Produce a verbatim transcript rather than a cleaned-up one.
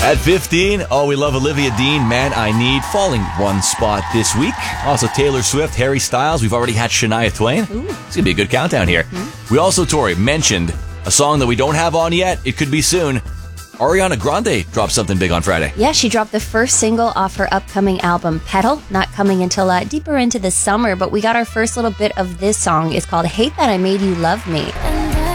At fifteen, oh, we love Olivia Dean, Man I Need, falling one spot this week. Also Taylor Swift, Harry Styles. We've already had Shania Twain. Ooh. It's going to be a good countdown here. Mm-hmm. We also, Tori, mentioned a song that we don't have on yet. It could be soon. Ariana Grande dropped something big on Friday. Yeah, she dropped the first single off her upcoming album, Petal, not coming until uh, deeper into the summer, but we got our first little bit of this song. It's called Hate That I Made You Love Me.